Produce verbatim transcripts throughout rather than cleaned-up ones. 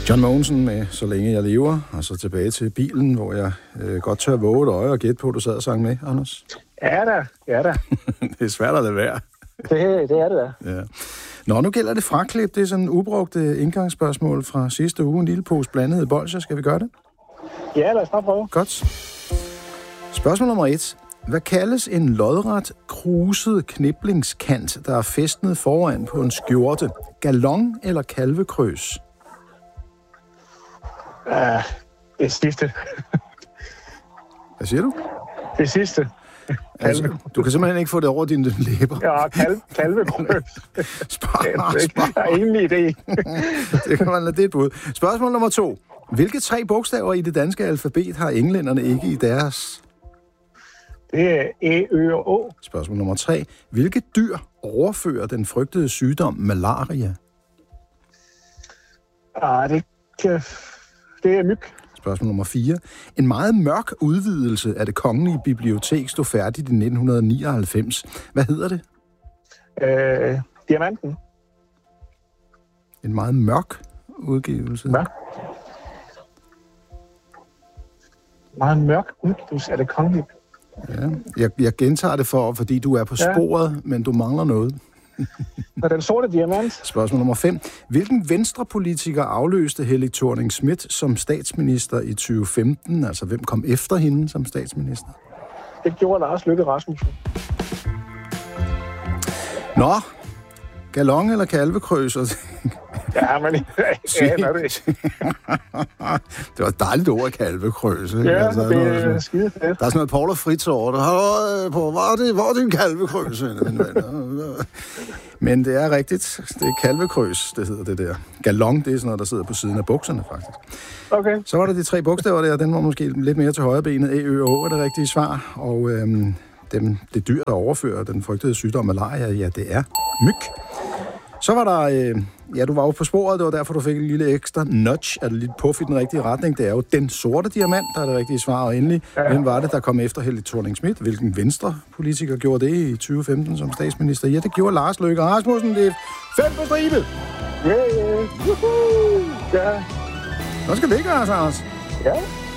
John Mogensen med Så længe jeg lever, og så tilbage til bilen, hvor jeg øh, godt tør våge et øje og gætte på, at du sad og sang med, Anders. Ja da, ja da. Det er svært at lade være. Det, det er det da. Ja. Nå, nu gælder det fraklip. Det er sådan en ubrugt indgangsspørgsmål fra sidste uge. En lille pose blandede bolsjer. Skal vi gøre det? Ja, lad os bare prøve. Godt. Spørgsmål nummer et. Hvad kaldes en lodret, kruset kniblingskant, der er fæstnet foran på en skjorte? Galon eller kalvekrøs? Uh, det sidste. Hvad siger du? Det sidste. Altså, du kan simpelthen ikke få det over dine læber. Ja, kalve, kalvekrøs. Spar, Jeg har ingen idé. Det kan man lade det bud. Spørgsmål nummer to. Hvilke tre bogstaver i det danske alfabet har englænderne ikke i deres? Det er E, Ø og Å. Spørgsmål nummer tre. Hvilke dyr overfører den frygtede sygdom malaria? Ah, det, kan, det er myg. Spørgsmål nummer fire. En meget mørk udvidelse af det kongelige bibliotek stod færdigt i nitten nioghalvfems. Hvad hedder det? Øh, diamanten. En meget mørk udgivelse. Mørk. Meget mørk udgivelse af det kongelige. Ja. Jeg, jeg gentager det for, fordi du er på sporet, ja. Men du mangler noget. Og den sorte diamant. Spørgsmål nummer fem. Hvilken venstrepolitiker afløste Helle Thorning-Schmidt som statsminister i tyve femten? Altså, hvem kom efter hende som statsminister? Det gjorde Lars Løkke Rasmussen. Nå, galon eller kalvekrøs? Ja, men jeg aner det. Det var et dejligt ord, kalvekrøs. Ikke? Ja, altså, det er noget, skide fedt. Der er sådan noget Paul og Fritz over det. Hallo, på, hvor er det, hvor er det en kalvekrøs? Men det er rigtigt. Det er kalvekrøs, det hedder det der. Galon, det er sådan noget, der sidder på siden af bukserne, faktisk. Okay. Så var der de tre bogstaver der, den var måske lidt mere til højrebenet. E, Ø og Å er det rigtige svar. Og øhm, dem, det dyr, der overfører den frygtede sygdom malaria, ja, det er myg. Så var der, øh, ja, du var jo på sporet, det var derfor, du fik en lille ekstra nudge, er det lidt puff i den rigtige retning. Det er jo den sorte diamant, der er det rigtige svar. Og endelig, ja. Hvem var det, der kom efter Helle Thorning-Schmidt? Hvilken venstre politiker gjorde det i tyve femten som statsminister? Ja, det gjorde Lars Løkke Rasmussen. Det er fem på stribe. Ja, ja. Ja. Hvad skal det gøre, Anders? Ja.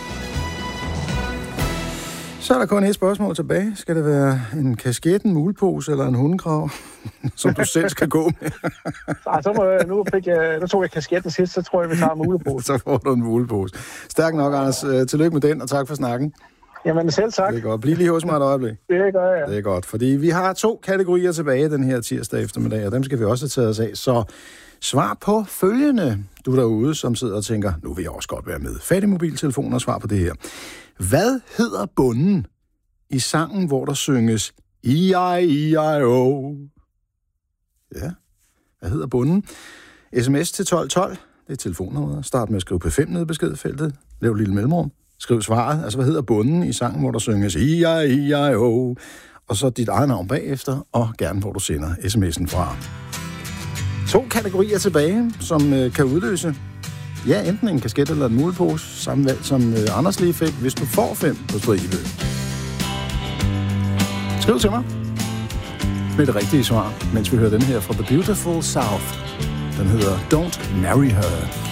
Så er der kun et spørgsmål tilbage. Skal det være en kasket, en mulepose eller en hundekrav, som du selv skal gå med? Ej, så må jeg, nu, fik jeg, nu tog jeg kasketten sidst, så tror jeg, vi tager en mulepose. Så får du en mulepose. Stærk nok, Anders. Tillykke med den, og tak for snakken. Jamen selv tak. Det er godt. Bliv lige hos mig et øjeblik. Det gør jeg. Det er godt, fordi vi har to kategorier tilbage den her tirsdag eftermiddag, og dem skal vi også have taget os af. Så svar på følgende, du derude, som sidder og tænker, nu vil jeg også godt være med. Fat i mobiltelefonen og svar på det her. Hvad hedder bunden i sangen, hvor der synges E I E I O? Ja, hvad hedder bunden? Sms til tolv tolv, det er telefonnummeret. Start med at skrive P fem nede i beskedfeltet. Lav et lille mellemrum. Skriv svaret. Altså, hvad hedder bunden i sangen, hvor der synges E I E I O? Og så dit eget navn bagefter, og gerne hvor du sender sms'en fra. To kategorier tilbage, som øh, kan udløse ja, enten en kasket eller en mulepose, samme valg som øh, Anders lige fik, hvis du får fem på stribe. Skriv til mig med det rigtige svar, mens vi hører den her fra The Beautiful South. Den hedder Don't Marry Her.